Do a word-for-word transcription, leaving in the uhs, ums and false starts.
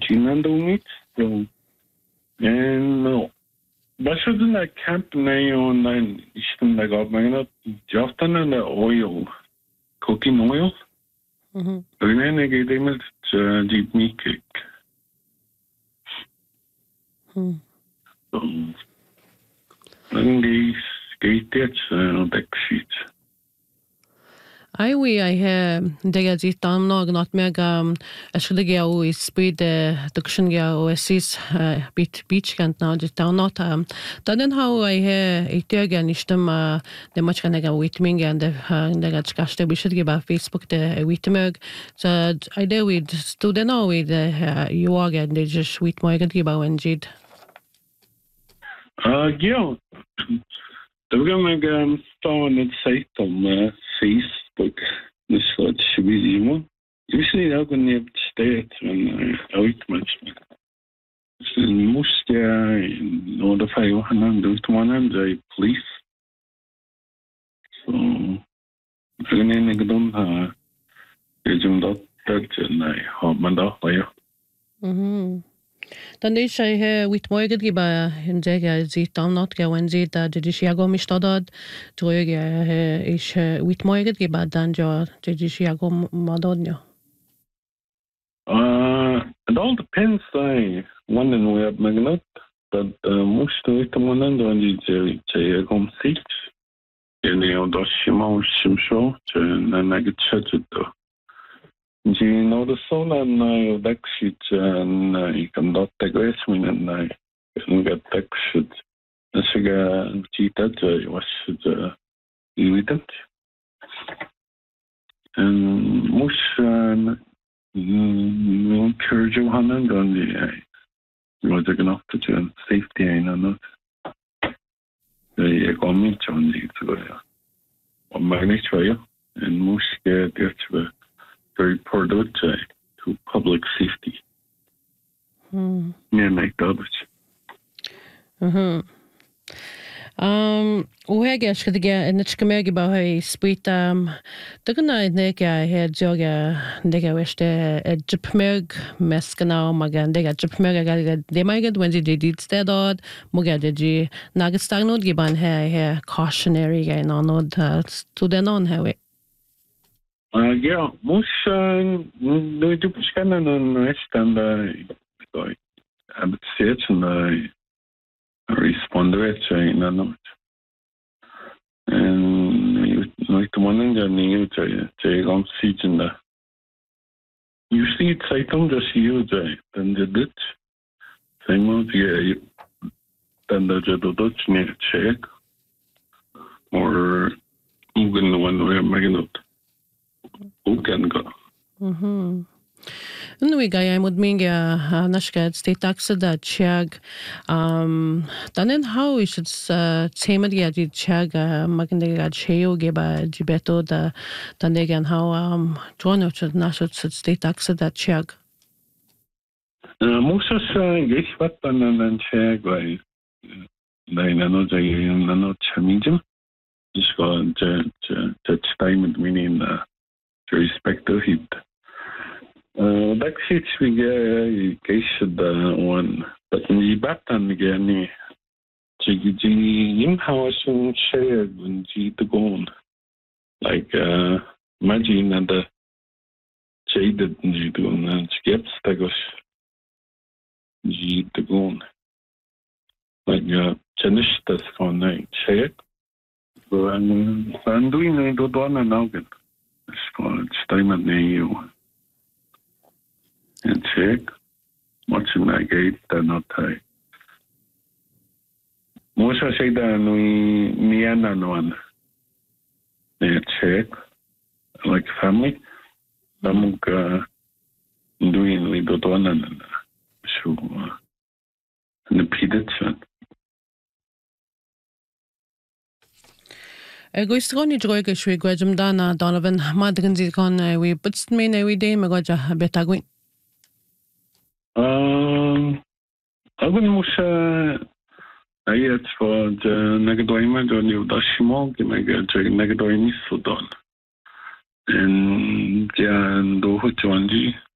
Chinandumit. So, and no. Başladın da camp ne online işten de kalmayana jaftan da oil, cooking oil. Mhm. Öyle gidemiz gitmek. Hmm. So, Andy skated och däckskit. Ai wi ai he dega di tam no gnat mega ashlige au speed duction ga oasis bit beach kant na di tam not dann how ai he itega nishtem de mach kana ga witming and de ga skaste bishit ge ba Facebook de witmeg so I do with student now with you are get de just wit mo ge ba wenjid Uh, ja. Det var mig stående ett sajt om Facebook. Det står att tjugo. Visserligen jag kunde inte stöd, men jag vet inte. Sen måste jag notify Johanna utmanen till polis. Så jag kan inte de här som då det nej har man då vad jag. Mhm. Dan is sei he wit moiget gi ba in zega zit am not ga when zit da de shiago mistadad droge he is wit moiget gi ba dan jo de shiago madonio. Uh, it all depends on when and where magnet, but most of the one and only the the home seat. And you know, that's small show to nag chat it. Do you know the soul and I that shit and you can not take rest me and I can get that shit. That's a cheated was the evident. And most encourage Johanna and only was enough to turn safety in another. The government on the to on my next way and most get to very important to public safety. Hmm. Yeah, like that. Mhm. Um Wega shkdige in chkemegi ba hay spit um dagna neka he joga dega weste jipmeg meskana magan dega jipmeg ga de magad when they did stedod muga de nagastagnod giban he he cautionary ga nonod to den on he Uh, yeah, most no du beschkennen en restan I would say it's and I responder it in a note. And like the one in the new to to on season the usually it's I don't just use it then the Dutch same as yeah then the Dutch need check or even the one where making it who can go. Mhm. Nu vi ga mod minga nashka state tax da chag um tanen how is it tema dia di chag magande ga cheo ge ba jibeto da tanegan how um jono to national state tax da chag Most of the what and then check by they know they know chamijim just go to to time meaning to respect the hit. Uh, that shit we get case the one, but we batan again. Chigi in house and share when G to go on. Like, uh, imagine that the shaded G to go and skips the gosh G to go on. Like, uh, finish this on night, share. But I'm doing it to one and now. It's called time at you. And check what's in my gate that not high. Most I say that we Niana one. They check like family. I'm doing we don't want to so and the pedet. Egoistroni droge shwe gwajum dana Donovan madrin zikon we puts me every day magaja betagwin. Um, I wouldn't much. I had for the negadoima on you dashimo, the mega negadoini Sudan. And yeah, and do Hutuanji,